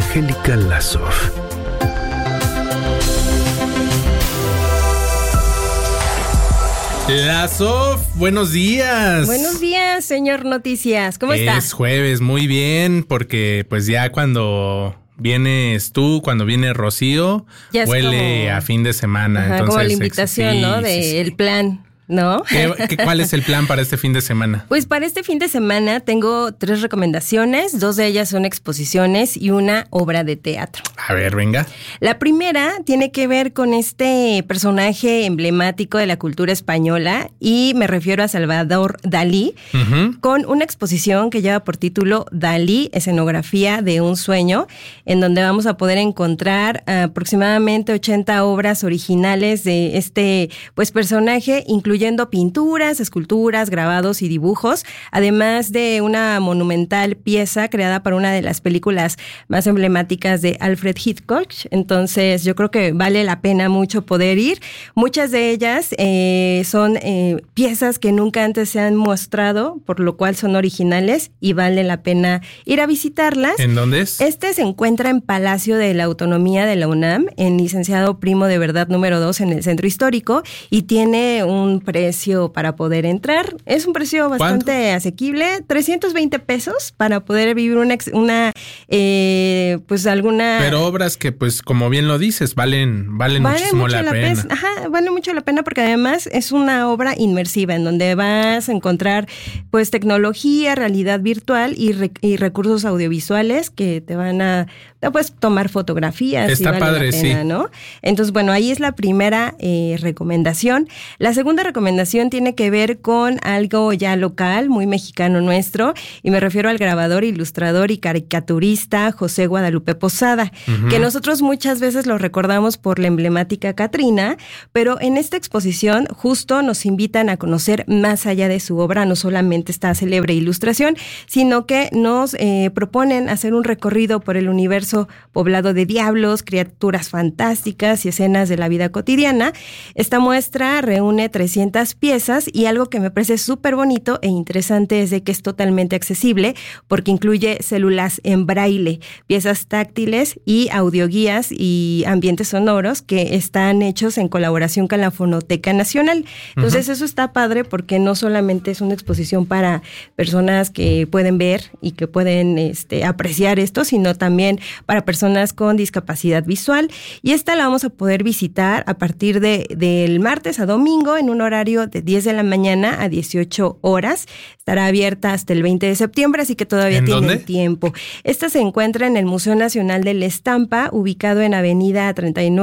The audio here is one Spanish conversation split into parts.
Angélica Lazoff. Lazoff, buenos días. Buenos días, señor Noticias. ¿Cómo está? Es jueves, muy bien, porque pues ya cuando vienes tú, cuando viene Rocío, ya huele como a fin de semana. Ajá, entonces, como la invitación, sí, ¿no? Del plan. ¿No? ¿Cuál es el plan para este fin de semana? Pues para este fin de semana tengo 3 recomendaciones, 2 de ellas son exposiciones y una obra de teatro. A ver, venga. La primera tiene que ver con este personaje emblemático de la cultura española y me refiero a Salvador Dalí, con una exposición que lleva por título Dalí, escenografía de un sueño, en donde vamos a poder encontrar aproximadamente 80 obras originales de este personaje, incluyendo pinturas, esculturas, grabados y dibujos, además de una monumental pieza creada para una de las películas más emblemáticas de Alfred Hitchcock. Entonces yo creo que vale la pena mucho poder ir. Muchas de ellas son piezas que nunca antes se han mostrado, por lo cual son originales y vale la pena ir a visitarlas. ¿En dónde es? Este se encuentra en Palacio de la Autonomía de la UNAM, en Licenciado Primo de Verdad número 2 en el Centro Histórico, y tiene un precio para poder entrar. Es un precio bastante asequible, 320 pesos para poder vivir alguna... Pero obras que, pues, como bien lo dices, valen muchísimo la pena. Vale mucho la pena porque además es una obra inmersiva en donde vas a encontrar, pues, tecnología, realidad virtual y recursos audiovisuales que te van a... Puedes tomar fotografías. Está vale padre, la pena, sí. ¿no? Entonces, bueno, ahí es la primera recomendación. La segunda recomendación tiene que ver con algo ya local, muy mexicano nuestro, y me refiero al grabador, ilustrador y caricaturista José Guadalupe Posada, que nosotros muchas veces lo recordamos por la emblemática Catrina, pero en esta exposición justo nos invitan a conocer más allá de su obra, no solamente esta célebre ilustración, sino que nos proponen hacer un recorrido por el universo poblado de diablos, criaturas fantásticas y escenas de la vida cotidiana. Esta muestra reúne 300 piezas y algo que me parece súper bonito e interesante es de que es totalmente accesible porque incluye células en braille, piezas táctiles y audioguías y ambientes sonoros que están hechos en colaboración con la Fonoteca Nacional. Entonces eso está padre porque no solamente es una exposición para personas que pueden ver y que pueden apreciar esto, sino también para personas con discapacidad visual, y esta la vamos a poder visitar a partir del martes a domingo en un horario de 10 de la mañana a 18 horas. Estará abierta hasta el 20 de septiembre, así que todavía tienen tiempo. Esta se encuentra en el Museo Nacional de la Estampa, ubicado en Avenida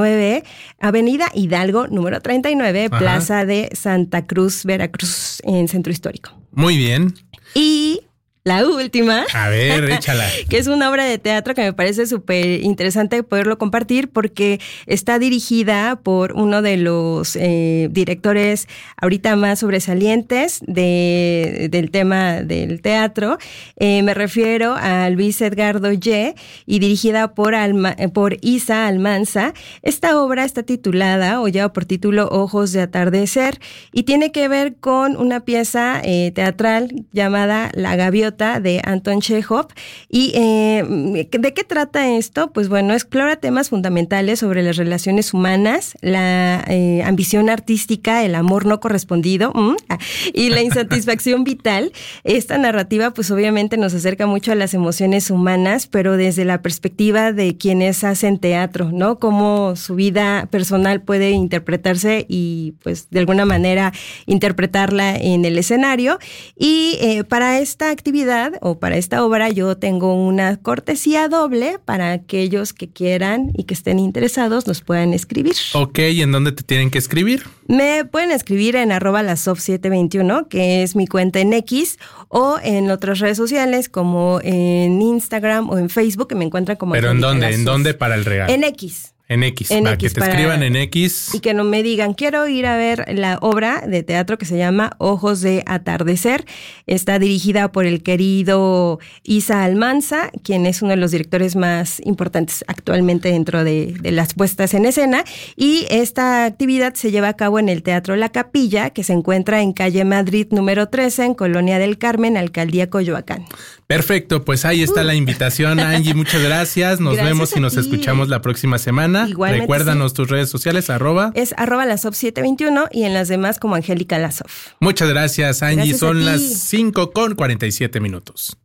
Hidalgo, número 39, Plaza de Santa Cruz, Veracruz, en Centro Histórico. Muy bien. Y la última. A ver, échala. Que es una obra de teatro que me parece súper interesante poderlo compartir porque está dirigida por uno de los directores ahorita más sobresalientes del tema del teatro. Me refiero a Luis Edgardo Ye y dirigida por Isa Almanza. Esta obra está titulada o lleva por título Ojos de Atardecer y tiene que ver con una pieza teatral llamada La Gaviota de Anton Chekhov. ¿Y de qué trata esto? Pues bueno, explora temas fundamentales sobre las relaciones humanas, la ambición artística, el amor no correspondido y la insatisfacción vital. Esta narrativa pues obviamente nos acerca mucho a las emociones humanas, pero desde la perspectiva de quienes hacen teatro, ¿no? Cómo su vida personal puede interpretarse y pues de alguna manera interpretarla en el escenario. Y para esta actividad o para esta obra yo tengo una cortesía doble para aquellos que quieran y que estén interesados nos puedan escribir. Ok, ¿y en dónde te tienen que escribir? Me pueden escribir en @lazoff721, que es mi cuenta en X, o en otras redes sociales como en Instagram o en Facebook, que me encuentran como... ¿Pero en dónde? ¿En dónde para el regalo? En X. En X, para que te escriban en X. Y que no me digan, quiero ir a ver la obra de teatro que se llama Ojos de Atardecer. Está dirigida por el querido Isa Almanza, quien es uno de los directores más importantes actualmente dentro de las puestas en escena. Y esta actividad se lleva a cabo en el Teatro La Capilla, que se encuentra en calle Madrid número 13, en Colonia del Carmen, Alcaldía Coyoacán. Perfecto, pues ahí está la invitación, Angie, muchas gracias. Nos vemos y nos escuchamos la próxima semana. Igualmente, recuérdanos tus redes sociales, Es @lasof721 y en las demás como Angélica Lasof. Muchas gracias, Angie. Son las 5:47.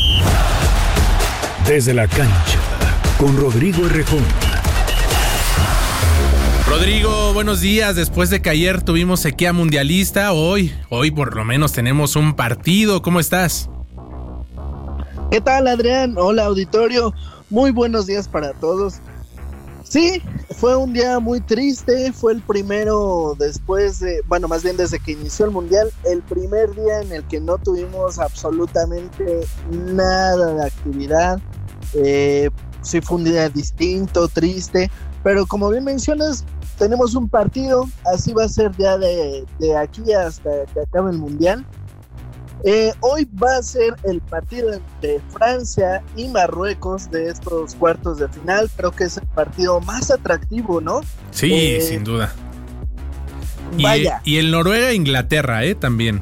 Desde la cancha, con Rodrigo Errejón. Rodrigo, buenos días. Después de que ayer tuvimos sequía mundialista, hoy por lo menos tenemos un partido. ¿Cómo estás? ¿Qué tal, Adrián? Hola, auditorio. Muy buenos días para todos. Sí, fue un día muy triste. Fue el primero después de, más bien desde que inició el Mundial, el primer día en el que no tuvimos absolutamente nada de actividad. Sí, fue un día distinto, triste, pero como bien mencionas, tenemos un partido. Así va a ser ya de aquí hasta que acabe el Mundial. Hoy va a ser el partido entre Francia y Marruecos de estos cuartos de final. Creo que es el partido más atractivo, ¿no? Sí, sin duda. Y el Noruega-Inglaterra, también.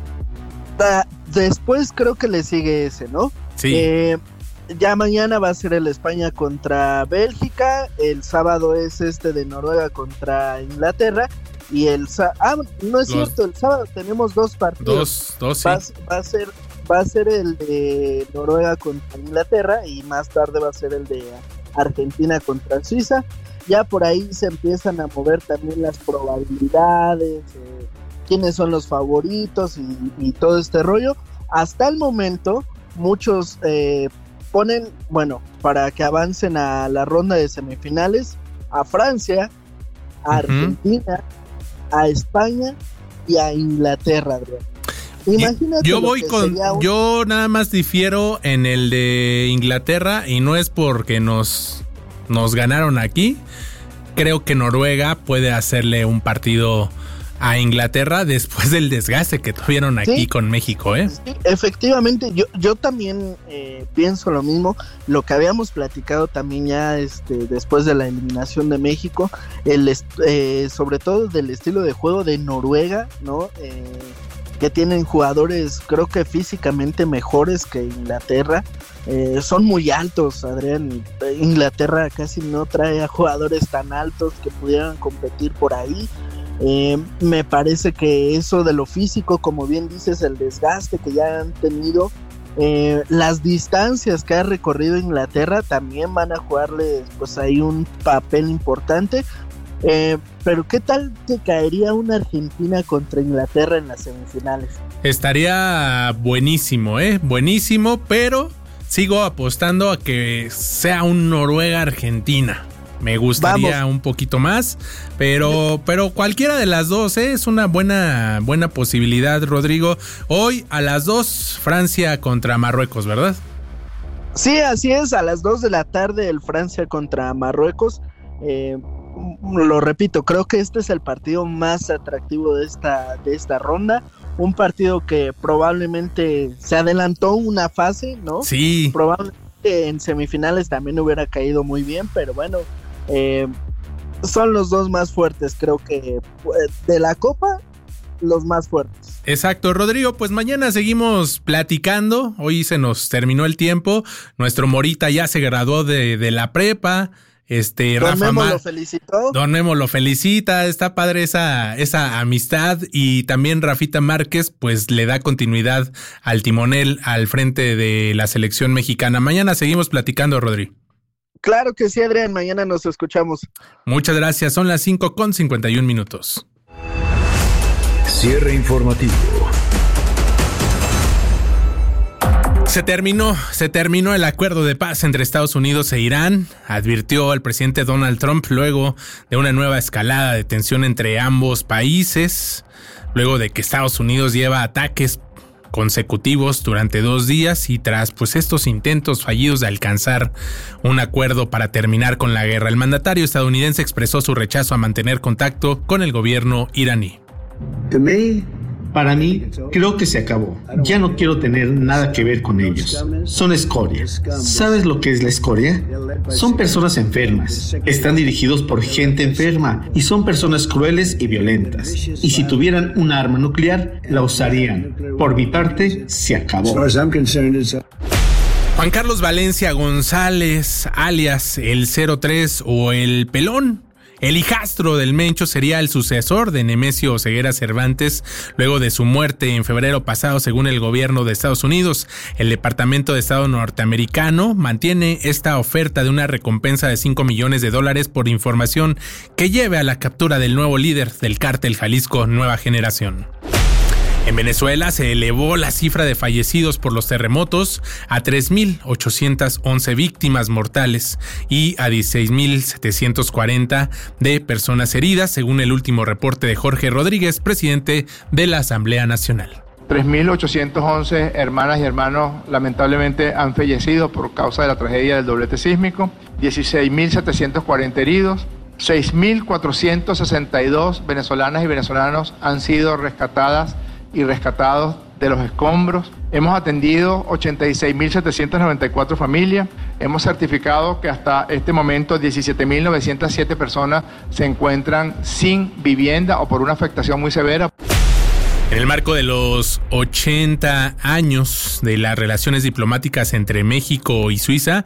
Después creo que le sigue ese, ¿no? Sí. Ya mañana va a ser el España contra Bélgica. El sábado es de Noruega contra Inglaterra. Y no es cierto, el sábado tenemos dos partidos. Dos, sí. Va a ser el de Noruega contra Inglaterra y más tarde va a ser el de Argentina contra Suiza. Ya por ahí se empiezan a mover también las probabilidades, quiénes son los favoritos y todo este rollo. Hasta el momento, muchos ponen, para que avancen a la ronda de semifinales, a Francia, a Argentina, a España y a Inglaterra, Adrián. Imagínate. Yo nada más difiero en el de Inglaterra y no es porque nos ganaron aquí. Creo que Noruega puede hacerle un partido a Inglaterra después del desgaste que tuvieron aquí con México, Sí, efectivamente, yo también pienso lo mismo, lo que habíamos platicado también ya después de la eliminación de México, sobre todo del estilo de juego de Noruega, ¿no? Que tienen jugadores creo que físicamente mejores que Inglaterra. Son muy altos, Adrián. Inglaterra casi no trae a jugadores tan altos que pudieran competir por ahí. Me parece que eso de lo físico, como bien dices, el desgaste que ya han tenido, las distancias que ha recorrido Inglaterra también van a jugarle pues ahí un papel importante. Pero ¿qué tal que caería una Argentina contra Inglaterra en las semifinales? Estaría buenísimo, buenísimo, pero sigo apostando a que sea un Noruega-Argentina. Me gustaría un poquito más, pero cualquiera de las dos es una buena posibilidad, Rodrigo. Hoy a las 2, Francia contra Marruecos, ¿verdad? Sí, así es, a las 2 de la tarde el Francia contra Marruecos. Lo repito, creo que este es el partido más atractivo de esta ronda. Un partido que probablemente se adelantó una fase, ¿no? Sí. Probablemente en semifinales también hubiera caído muy bien, pero bueno, son los dos más fuertes, creo que de la Copa, los más fuertes. Exacto, Rodrigo, pues mañana seguimos platicando. Hoy se nos terminó el tiempo. Nuestro Morita ya se graduó de la prepa. Don Memo lo felicitó. Don Memo lo felicita, está padre esa amistad, y también Rafita Márquez pues le da continuidad al timonel al frente de la selección mexicana. Mañana seguimos platicando, Rodri. Claro que sí, Adrián, mañana nos escuchamos. Muchas gracias, son las 5:51. Cierre informativo. Se terminó el acuerdo de paz entre Estados Unidos e Irán, advirtió el presidente Donald Trump luego de una nueva escalada de tensión entre ambos países, luego de que Estados Unidos lleva ataques consecutivos durante 2 días y tras estos intentos fallidos de alcanzar un acuerdo para terminar con la guerra. El mandatario estadounidense expresó su rechazo a mantener contacto con el gobierno iraní. Para mí, creo que se acabó. Ya no quiero tener nada que ver con ellos. Son escoria. ¿Sabes lo que es la escoria? Son personas enfermas. Están dirigidos por gente enferma y son personas crueles y violentas. Y si tuvieran un arma nuclear, la usarían. Por mi parte, se acabó. Juan Carlos Valencia González, alias el 03 o el Pelón, el hijastro del Mencho, sería el sucesor de Nemesio Oseguera Cervantes luego de su muerte en febrero pasado, según el gobierno de Estados Unidos. El Departamento de Estado norteamericano mantiene esta oferta de una recompensa de $5 millones por información que lleve a la captura del nuevo líder del cártel Jalisco Nueva Generación. En Venezuela se elevó la cifra de fallecidos por los terremotos a 3.811 víctimas mortales y a 16.740 de personas heridas, según el último reporte de Jorge Rodríguez, presidente de la Asamblea Nacional. 3.811 hermanas y hermanos lamentablemente han fallecido por causa de la tragedia del doblete sísmico, 16.740 heridos, 6.462 venezolanas y venezolanos han sido rescatadas y rescatados de los escombros. Hemos atendido 86.794 familias. Hemos certificado que hasta este momento 17.907 personas se encuentran sin vivienda o por una afectación muy severa. En el marco de los 80 años de las relaciones diplomáticas entre México y Suiza,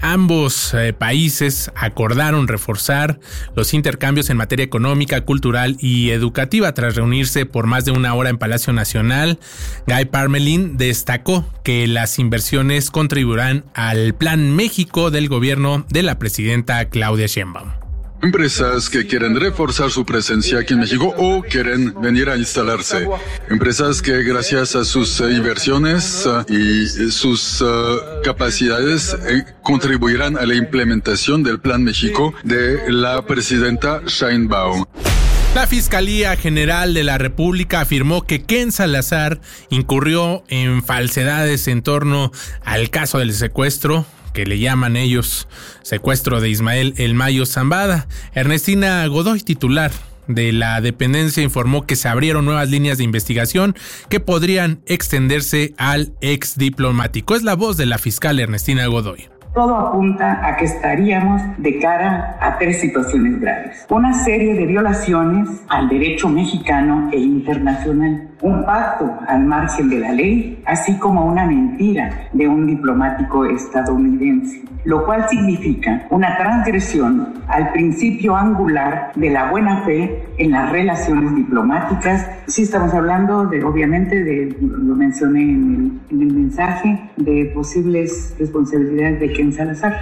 ambos países acordaron reforzar los intercambios en materia económica, cultural y educativa. Tras reunirse por más de una hora en Palacio Nacional, Guy Parmelin destacó que las inversiones contribuirán al Plan México del gobierno de la presidenta Claudia Sheinbaum. Empresas que quieren reforzar su presencia aquí en México o quieren venir a instalarse. Empresas que gracias a sus inversiones y sus capacidades contribuirán a la implementación del Plan México de la presidenta Sheinbaum. La Fiscalía General de la República afirmó que Ken Salazar incurrió en falsedades en torno al caso del secuestro, que le llaman ellos secuestro de Ismael El Mayo Zambada. Ernestina Godoy, titular de la dependencia, informó que se abrieron nuevas líneas de investigación que podrían extenderse al ex diplomático. Es la voz de la fiscal Ernestina Godoy. Todo apunta a que estaríamos de cara a 3 situaciones graves. Una serie de violaciones al derecho mexicano e internacional. Un pacto al margen de la ley, así como una mentira de un diplomático estadounidense, lo cual significa una transgresión al principio angular de la buena fe en las relaciones diplomáticas. Sí estamos hablando de, obviamente, lo mencioné en el mensaje, de posibles responsabilidades de Ken Salazar.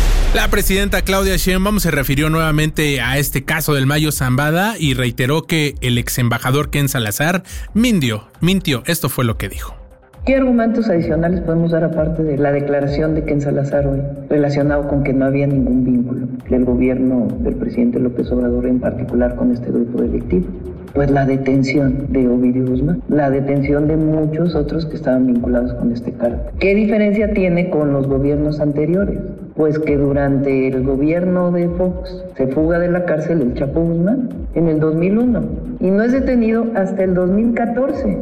La presidenta Claudia Sheinbaum se refirió nuevamente a este caso del Mayo Zambada y reiteró que el ex embajador Ken Salazar mintió. Esto fue lo que dijo. ¿Qué argumentos adicionales podemos dar aparte de la declaración de Ken Salazar hoy, relacionado con que no había ningún vínculo del gobierno del presidente López Obrador, en particular con este grupo delictivo? Pues la detención de Ovidio Guzmán, la detención de muchos otros que estaban vinculados con este cártel. ¿Qué diferencia tiene con los gobiernos anteriores? Pues que durante el gobierno de Fox se fuga de la cárcel el Chapo Guzmán en el 2001 y no es detenido hasta el 2014.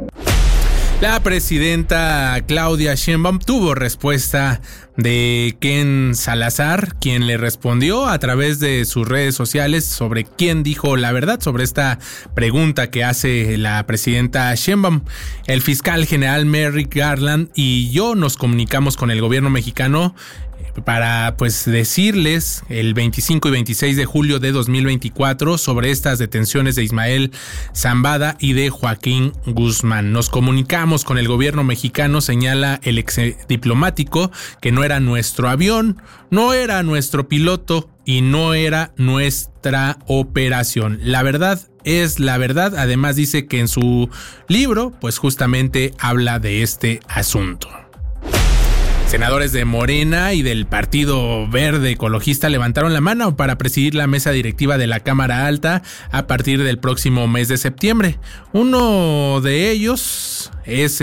La presidenta Claudia Sheinbaum tuvo respuesta de Ken Salazar, quien le respondió a través de sus redes sociales sobre quién dijo la verdad sobre esta pregunta que hace la presidenta Sheinbaum. El fiscal general Merrick Garland y yo nos comunicamos con el gobierno mexicano para decirles el 25 y 26 de julio de 2024 sobre estas detenciones de Ismael Zambada y de Joaquín Guzmán. Nos comunicamos con el gobierno mexicano, señala el ex diplomático, que no era nuestro avión, no era nuestro piloto y no era nuestra operación. La verdad es la verdad. Además dice que en su libro justamente habla de este asunto. Senadores de Morena y del Partido Verde Ecologista levantaron la mano para presidir la mesa directiva de la Cámara Alta a partir del próximo mes de septiembre. Uno de ellos es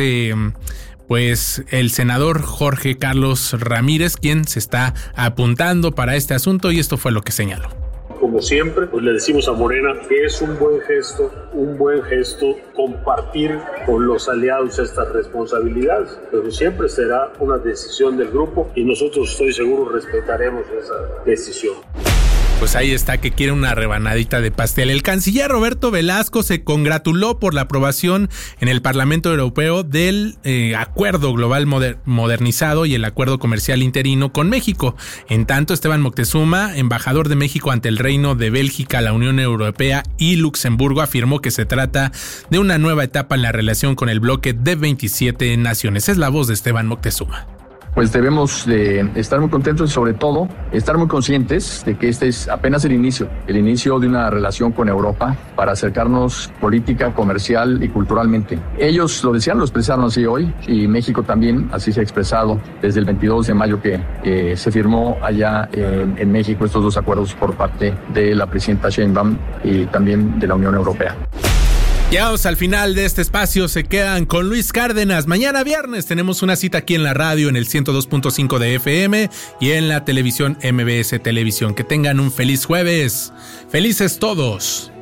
el senador Jorge Carlos Ramírez, quien se está apuntando para este asunto, y esto fue lo que señaló. Como siempre, le decimos a Morena que es un buen gesto compartir con los aliados estas responsabilidades, pero siempre será una decisión del grupo y nosotros, estoy seguro, respetaremos esa decisión. Pues ahí está, que quiere una rebanadita de pastel. El canciller Roberto Velasco se congratuló por la aprobación en el Parlamento Europeo del Acuerdo Global Modernizado y el Acuerdo Comercial Interino con México. En tanto, Esteban Moctezuma, embajador de México ante el Reino de Bélgica, la Unión Europea y Luxemburgo, afirmó que se trata de una nueva etapa en la relación con el bloque de 27 naciones. Es la voz de Esteban Moctezuma. Pues debemos de estar muy contentos y sobre todo estar muy conscientes de que este es apenas el inicio de una relación con Europa para acercarnos política, comercial y culturalmente. Ellos lo decían, lo expresaron así hoy, y México también así se ha expresado desde el 22 de mayo que se firmó allá en México estos dos acuerdos por parte de la presidenta Sheinbaum y también de la Unión Europea. Llegamos al final de este espacio, se quedan con Luis Cárdenas. Mañana viernes tenemos una cita aquí en la radio en el 102.5 de FM y en la televisión MBS Televisión. Que tengan un feliz jueves. ¡Felices todos!